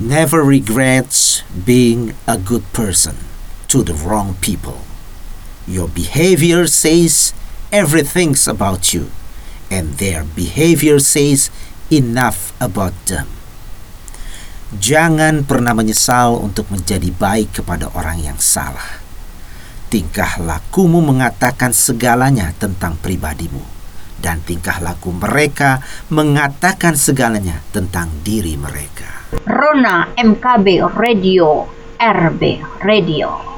never regrets being a good person to the wrong people. Your behavior says everything about you, and their behavior says enough about them. Jangan pernah menyesal untuk menjadi baik kepada orang yang salah. Tingkah lakumu mengatakan segalanya tentang pribadimu, dan tingkah laku mereka mengatakan segalanya tentang diri mereka. Rona MKB Radio, RB Radio.